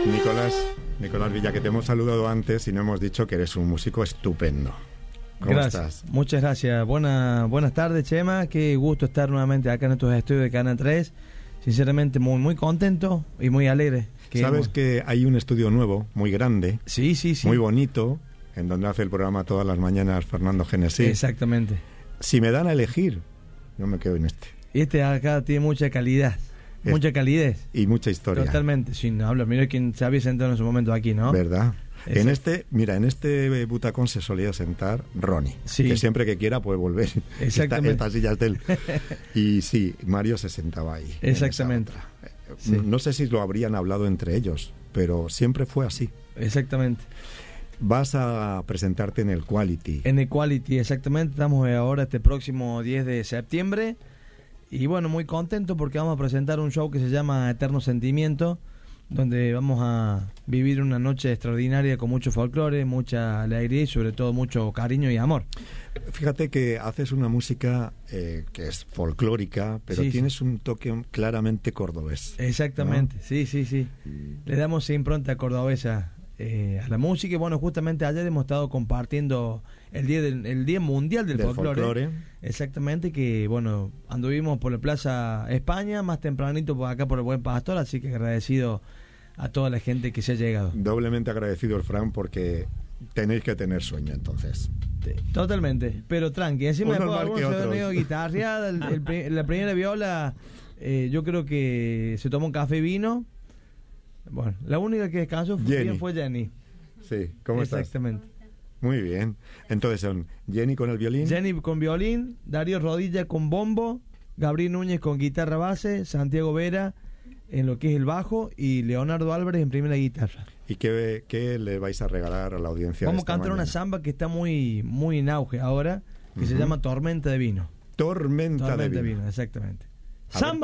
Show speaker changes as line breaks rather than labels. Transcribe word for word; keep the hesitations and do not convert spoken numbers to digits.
Nicolás, Nicolás Villa, que te hemos saludado antes y no hemos dicho que eres un músico estupendo. ¿Cómo
gracias.
estás?
Muchas gracias. Buena, buenas tardes, Chema. Qué gusto estar nuevamente acá en estos estudios de Canal tres. Sinceramente muy muy contento y muy alegre. Que
Sabes
hemos...
que hay un estudio nuevo, muy grande,
sí, sí, sí.
muy bonito, en donde hace el programa todas las mañanas Fernando Genesí.
Exactamente.
Si me dan a elegir, yo me quedo en este.
Este acá tiene mucha calidad, es... mucha calidez.
Y mucha historia.
Totalmente, sin hablar. Mira quién se había sentado en su momento aquí, ¿no?
¿Verdad?
Exacto.
En este, mira, en este butacón se solía sentar Ronnie,
sí.
que siempre que quiera puede volver.
Exactamente.
Esta, esta silla es de él. Y sí, Mario se sentaba ahí.
Exactamente.
Sí. No sé si lo habrían hablado entre ellos, pero siempre fue así.
Exactamente.
Vas a presentarte en el Quality.
En el Quality, exactamente. Estamos ahora este próximo diez de septiembre. Y bueno, muy contento porque vamos a presentar un show que se llama Eterno Sentimiento, donde vamos a vivir una noche extraordinaria con mucho folclore, mucha alegría y sobre todo mucho cariño y amor.
Fíjate que haces una música eh, que es folclórica, pero
sí,
tienes
sí.
un toque claramente cordobés.
Exactamente,
¿no?
sí, sí, sí. Le damos impronta cordobesa eh, a la música y bueno, justamente ayer hemos estado compartiendo el día del el día mundial del,
del
folclore.
folclore.
Exactamente, que bueno, anduvimos por la Plaza España, más tempranito por acá por el Buen Pastor, así que agradecido a toda la gente que se ha llegado.
Doblemente agradecido el Fran porque tenéis que tener sueño entonces.
Sí, totalmente, pero tranqui, encima
Unos
después algunos se
otros.
han venido guitarreada, el, el, la primera viola, eh, yo creo que se tomó un café y vino. Bueno, la única que descansó fue, fue Jenny.
Sí, ¿cómo estás?
Exactamente.
Muy bien. Entonces son Jenny con el violín.
Jenny con violín, Darío Rodilla con bombo, Gabriel Núñez con guitarra base, Santiago Vera en lo que es el bajo y Leonardo Álvarez en primera guitarra.
¿Y qué, qué le vais a regalar a la audiencia?
Vamos a
esta
cantar
mañana?
una samba que está muy muy en auge ahora, que uh-huh. se llama Tormenta de Vino.
Tormenta,
Tormenta
de Vino.
de Vino, exactamente.
A
Samba.
ver.